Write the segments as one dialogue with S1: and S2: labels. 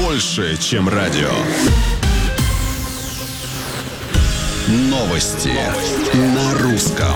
S1: больше, чем радио. Новости на русском.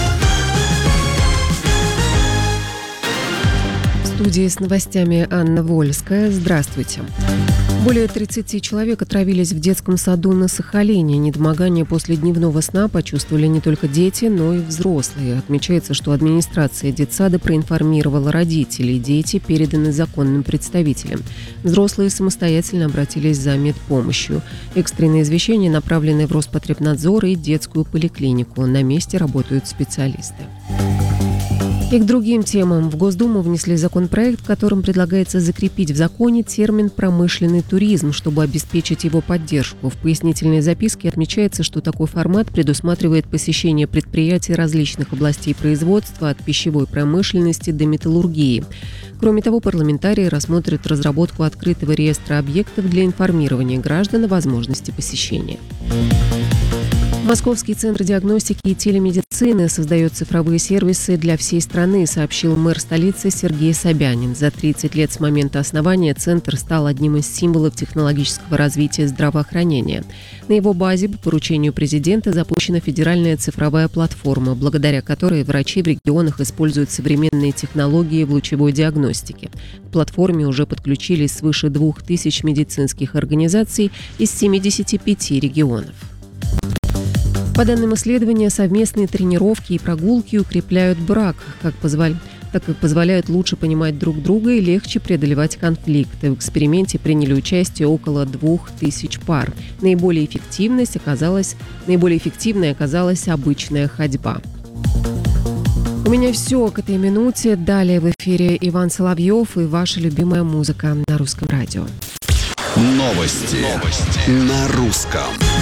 S2: В студии с новостями Анна Вольская. Здравствуйте. Более 30 человек отравились в детском саду на Сахалине. Недомогание после дневного сна почувствовали не только дети, но и взрослые. Отмечается, что администрация детсада проинформировала родителей. Дети переданы законным представителям. Взрослые самостоятельно обратились за медпомощью. Экстренные извещения направлены в Роспотребнадзор и детскую поликлинику. На месте работают специалисты. И к другим темам. В Госдуму внесли законопроект, которым предлагается закрепить в законе термин «промышленный туризм», чтобы обеспечить его поддержку. В пояснительной записке отмечается, что такой формат предусматривает посещение предприятий различных областей производства, от пищевой промышленности до металлургии. Кроме того, парламентарии рассмотрят разработку открытого реестра объектов для информирования граждан о возможности посещения. Московский центр диагностики и телемедицины создает цифровые сервисы для всей страны, сообщил мэр столицы Сергей Собянин. За 30 лет с момента основания центр стал одним из символов технологического развития здравоохранения. На его базе по поручению президента запущена федеральная цифровая платформа, благодаря которой врачи в регионах используют современные технологии в лучевой диагностике. К платформе уже подключились свыше 2000 медицинских организаций из 75 регионов. По данным исследования, совместные тренировки и прогулки укрепляют брак, так как позволяют лучше понимать друг друга и легче преодолевать конфликты. В эксперименте приняли участие около 2000 пар. Наиболее эффективной оказалась обычная ходьба. У меня все к этой минуте. Далее в эфире Иван Соловьев и ваша любимая музыка на Русском радио.
S1: Новости на русском.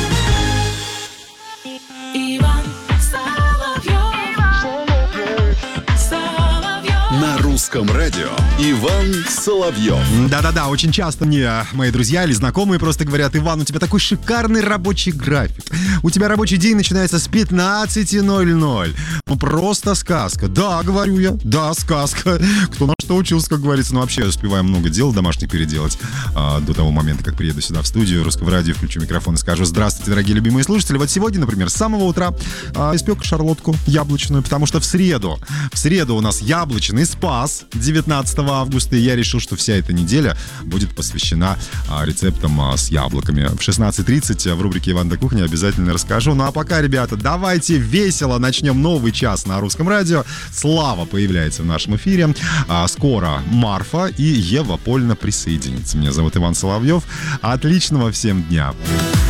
S1: На русском радио Иван Соловьев.
S3: Да-да-да, очень часто мне мои друзья или знакомые просто говорят: Иван, у тебя такой шикарный рабочий график. У тебя рабочий день начинается с 15:00. Ну, просто сказка. Да, говорю я, да, сказка. Кто на что учился, как говорится. Ну, вообще, я успеваю много дел домашних переделать до того момента, как приеду сюда в студию Русского радио, включу микрофон и скажу: здравствуйте, дорогие любимые слушатели. Вот сегодня, например, с самого утра испек шарлотку яблочную, потому что в среду у нас яблочный Спас 19 августа, и я решил, что вся эта неделя будет посвящена рецептам с яблоками. В 16:30 в рубрике «Иван да кухня» обязательно расскажу. Ну а пока, ребята, давайте весело начнем новый час на Русском радио. Слава появляется в нашем эфире. Скоро Марфа и Ева Польна присоединятся. Меня зовут Иван Соловьев. Отличного всем дня!